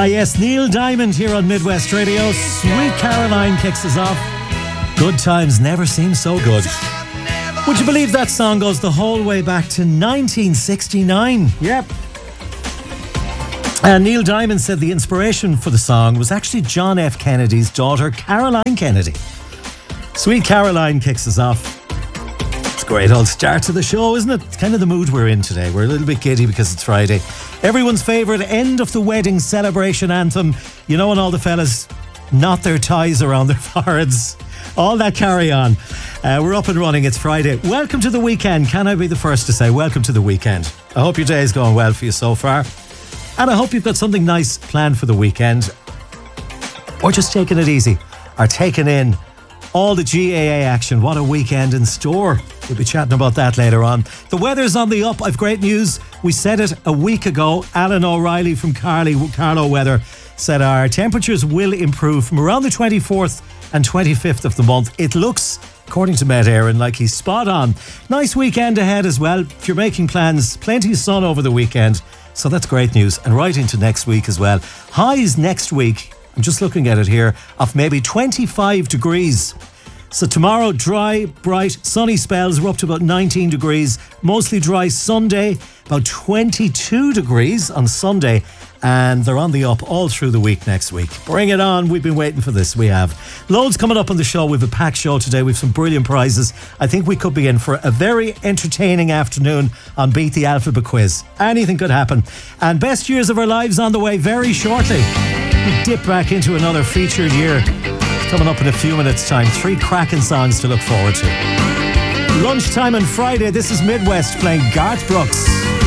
Ah yes, Neil Diamond here on Midwest Radio. Sweet Caroline kicks us off. Good times never seem so good. Would you believe that song goes the whole way back to 1969? Yep. And Neil Diamond said the inspiration for the song was actually John F. Kennedy's daughter, Caroline Kennedy. Sweet Caroline kicks us off. It's a great old start to the show, isn't it? It's kind of the mood we're in today. We're a little bit giddy because it's Friday. Everyone's favourite end of the wedding celebration anthem. You know, when all the fellas knot their ties around their foreheads. All that carry on. We're up and running. It's Friday. Welcome to the weekend. Can I be the first to say welcome to the weekend? I hope your day is going well for you so far. And I hope you've got something nice planned for the weekend. Or just taking it easy. Or taking in all the GAA action. What a weekend in store. We'll be chatting about that later on. The weather's on the up. I've great news. We said it a week ago. Alan O'Reilly from Carlow Weather said our temperatures will improve from around the 24th and 25th of the month. It looks, according to Met Éireann, like he's spot on. Nice weekend ahead as well. If you're making plans, plenty of sun over the weekend. So that's great news. And right into next week as well. Highs next week, I'm just looking at it here, of maybe 25 degrees. So tomorrow, dry, bright, sunny spells. We're up to about 19 degrees. Mostly dry Sunday, about 22 degrees on Sunday. And they're on the up all through the week next week. Bring it on. We've been waiting for this. We have. Loads coming up on the show. We have a packed show today. We have some brilliant prizes. I think we could be in for a very entertaining afternoon on Beat the Alphabet Quiz. Anything could happen. And best years of our lives on the way very shortly. We dip back into another featured year. Coming up in a few minutes' time. 3 cracking songs to look forward to. Lunchtime on Friday. This is Midwest playing Garth Brooks.